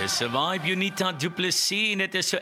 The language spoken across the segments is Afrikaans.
Dis 'n vibe, Unita Du Plessis en dit is so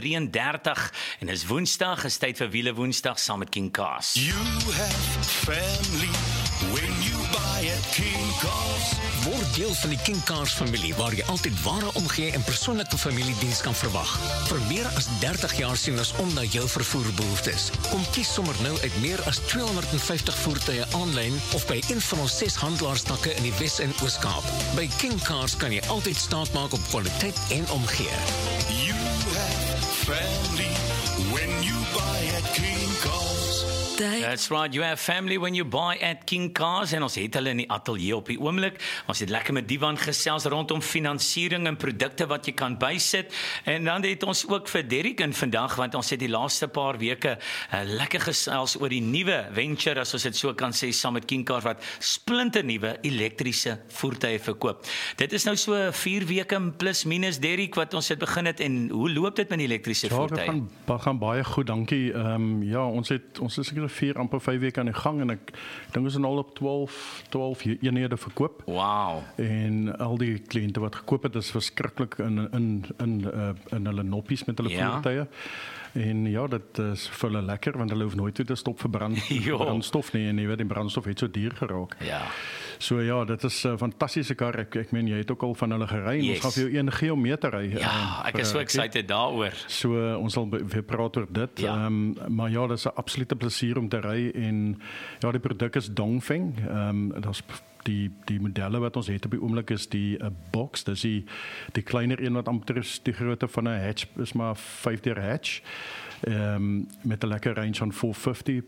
11:33 en is Woensdag, is tyd vir Wiele Woensdag saam met King Cars. You have family when you buy at King Cars. Word deel van die King Cars familie waar jy altyd ware omgee en persoonlike familiediens kan verwag. Vir meer as 30 jaar sien ons om na jou vervoerbehoeftes. Kom kies sommer nou uit meer as 250 voertuie aanlyn of by een van ons 6 handelaarstakke in die Wes- en Oos-Kaap. By King Cars kan jy altyd staatmaak op kwaliteit en omgee. You have family when you buy at King Cars. That's right, you have family when you buy at King Cars en ons het hulle in die ateljee op die oomblik. Ons het lekker met Divan gesels rondom finansiering en produkte wat jy kan bysit. En dan het ons ook vir Derrick in vandag, want ons het die laaste paar weke lekker gesels oor die nuwe venture, as ons dit so kan sê, saam met King Cars wat splinternuwe elektriese voertuie verkoop. Dit is nou so 4 weke plus minus, Derrick, wat ons het begin het, en hoe loop dit met die elektriese voertuie? Ja, dit gaan baie goed, dankie. Ja, ons is seker 4, amper 5 weke aan die gang en ek dink ons is al op 12 eenhede verkoop. Wow. En al die kliënte wat gekoop het, is verskriklik in hulle noppies met hulle voertuie. En ja, dit is vir hulle lekker, want hulle hoef nooit weer te stop vir brandstof nie, en jy weet, die brandstof het so duur geraak. Ja. So ja, dit is 'n fantastiese kar. Ek meen, jy het ook al van hulle gery. Yes. Ons gaan vir jou een gee om mee te ry. Ja, ek is so excited daaroor. So ons sal weer praat oor dit. Ja. Maar ja, dit is 'n absolute plesier om te ry, en ja, die produk is Dongfeng. Daar's die modelle wat ons het op die oomblik is die box, dis die kleiner een wat amper is die grootte van 'n hatch, is maar 5-deur hatch. Met 'n lekker range van 450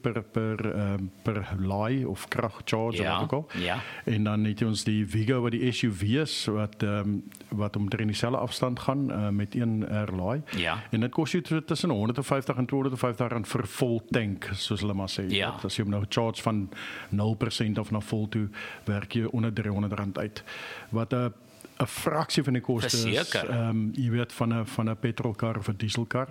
per laai of kragcharge of wat ook al. Ja. En dan het ons die Vigo wat die SUV is wat omtrent dieselfde afstand gaan met een laai. Ja. En dit kos jy tussen 150 en 250 rand vir vol tank, soos hulle maar sê. Ja. As jy hom nou charge van 0% of na vol toe, werk jy onder 300 rand uit. Wat 'n fraksie van die koste is, jy weet, van 'n petrolkar of 'n dieselkar.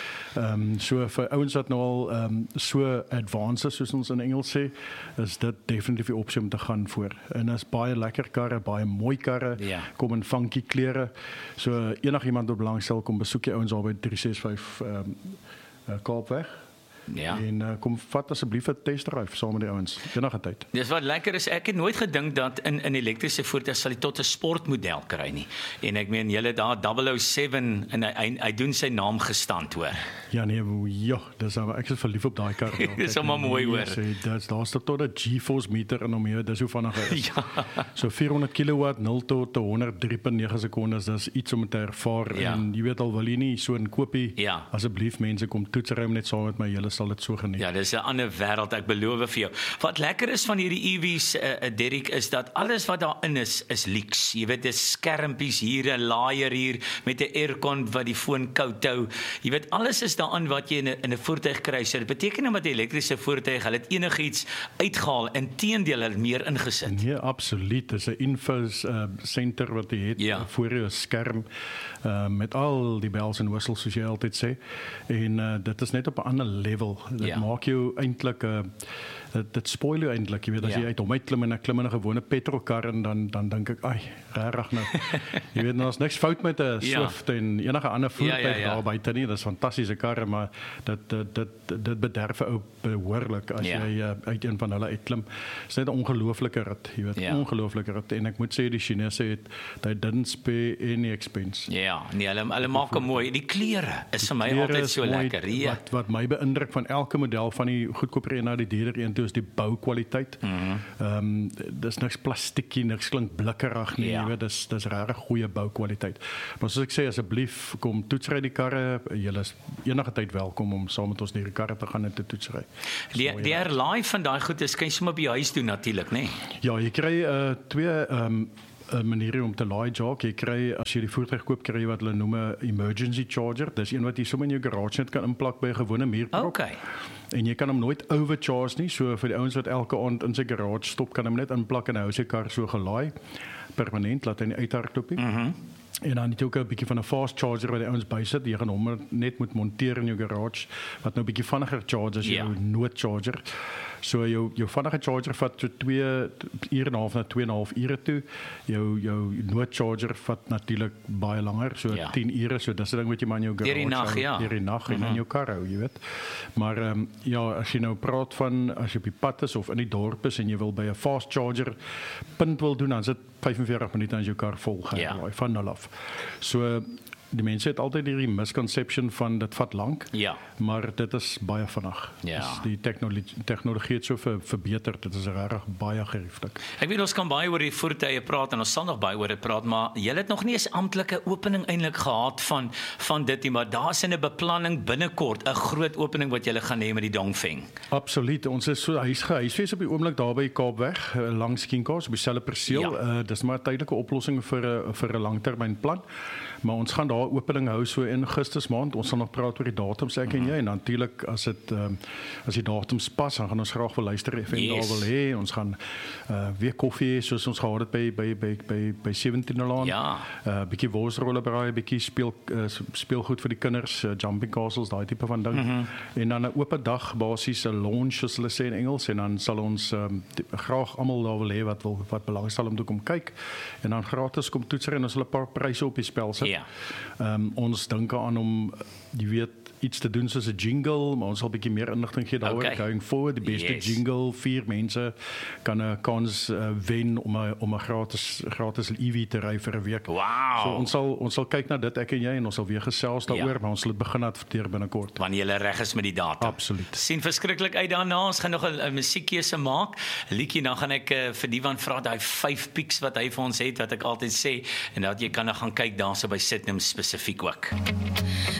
So vir ouens wat nou al so advanced, soos ons in Engels sê, is dit definitief die opsie om te gaan voor. En is baie lekker karre, baie mooi karre, kom in funky klere. So enigiemand wat belangstel, kom besoek jy ouens al by 365 Kaapweg. Ja. En kom vat asseblief 'n testdrive saam met die ouens, enige tyd. Dis wat lekker is, ek het nooit gedink dat in elektriese voertuie sal jy tot 'n sportmodel kry nie. En ek meen, julle daar 007 en hy doen sy naam gestand, hoor. Ja nee, ja, ek is verlief op daai kar. Dis maar mooi, hoor. Daar's tot 'n GeForce meter in hom hier, dis hoe vinnig hy is. Ja. So 400 kW, 0 tot 103.9 sekondes, dis iets om te ervaar. En jy weet al, wil jy nie so 'n koopie, asseblief mense, kom toetsry hom net saam met my, julle sal dit so geniet. Ja, dis 'n ander wêreld, ek beloof vir jou. Wat lekker is van hierdie EV's, Derrick, is dat alles wat daarin is luxe. Jy weet, dis skermpies hier, 'n laaier hier met 'n aircon wat die foon koud hou. Jy weet, alles is daarin wat jy in 'n voertuig kry. So dit beteken nie dat die elektriese voertuig hulle het enigiets uitgehaal, inteendeel hulle het meer ingesit. Nee, absoluut. Dis 'n info center wat jy het voor jou skerm, met al die bells en whistles, soos jy altyd sê. En dit is net op 'n ander level. Dit maak jou eintlik dit spoil jou eintlik, jy weet, as jy uit hom uitklim en 'n gewone petrolkar, en dan dink ek, ai, regtig nou. Jy weet, daar's niks fout met 'n Swift en enige ander voertuig daar buite nie. Dis fantastiese karre, maar dit bederf ou behoorlik as jy uit een van hulle uitklim. Dit is net 'n ongelooflike rit, jy weet, ongelooflike rit. En ek moet sê, die Chinese het they didn't spare any expense. Ja, nee, hulle maak hom mooi. Die kleure is vir my altyd so lekker. Wat my beïndruk van elke model, van die goedkoper een na die duurder een toe, is die boukwaliteit. Dis niks plastiekie, niks klink blikkerig nie, jy weet, dis regtig goeie boukwaliteit. Maar soos ek sê, asseblief kom toetsry die karre. Julle is enige tyd welkom om saam met ons die karre te gaan en te toetsry. Die airline van daai goed is kan jy sommer by jou huis doen natuurlik, nê? Ja, jy kry 2 maniere om te laai, Jacques. Jy kry, as jy die voertuig koop, kry jy wat hulle noem 'n emergency charger. Dis een wat jy sommer in jou garage net kan inplak by 'n gewone muurprop. Okay. En jy kan hom nooit overcharge nie, so vir die ouens wat elke aand in sy garage stop, kan hom net inplak en hou sy kar so gelaai permanent, laat hy nie uithardloop nie. En dan het jy ook 'n bietjie van 'n fast charger wat die ouens bysit. Jy gaan hom net moet monteer in jou garage wat nou 'n bietjie vinniger charge as jou noodcharger. So jou vinnige charger vat so 2 ure en 'n half na 2,5 ure toe. Jou noodcharger vat natuurlik baie langer, so 10 ure. So dis 'n ding wat jy maar in jou garage deur die nag en in jou kar hou, jy weet. Maar as jy nou praat van as jy op die pad is of in die dorp is en jy wil by 'n fast charger punt wil doen, dan sit 45 minute as jou kar vol gaan van 0 af. So die mense het altyd hierdie misconception van dit vat lank, maar dit is baie vinnig. Dus die tegnologie het so verbeter, dit is regtig baie gerieflik. Ek weet ons kan baie oor die voertuie praat en ons sal nog baie oor dit praat, maar julle het nog nie 'n amptelike opening eintlik gehad van dit nie, maar daar's 'n beplanning binnekort, 'n groot opening wat julle gaan hê met die Dongfeng. Absoluut, ons is so huisves op die oomblik daar by Kaapweg, langs King Cars, op dieselfde perseel. Dis maar 'n tydelike oplossing vir 'n langtermynplan. Maar ons gaan daar opening hou so in Augustus maand. Ons sal nog praat oor die datums ek en jy en natuurlik as die datums pas, dan gaan ons graag wil luister en daar wil hê. Ons gaan weer koffie soos ons gehad het by 17 Laan. Bietjie worsrolle braai, bietjie speelgoed vir die kinders, jumping castles, daai tipe van ding. En dan 'n oop dag basies 'n launch soos hulle sê in Engels en dan sal ons graag almal daar wil hê wat belangstel om te kom kyk en dan gratis kom toetser en ons sal 'n paar pryse op die spel sit. Ons dink aan om jy weet iets te doen soos 'n jingle, maar ons sal 'n bietjie meer inligting gee daaroor going forward. Die beste jingle, 4 mense kan 'n kans wen om 'n gratis EV te ry vir 'n week. Wow. So ons sal kyk na dit ek en jy en ons sal weer gesels daaroor, maar ons sal dit begin adverteer binnekort. Wanneer jy reg is met die datum. Absoluut. Sien verskriklik uit daarna. Ons gaan nog 'n musiekkeuse maak. Liedjie, dan gaan ek vir Divan vra daai 5 pieks wat hy vir ons het wat ek altyd sê en dat jy kan dan gaan kyk daarso by Sitnum spesifiek ook.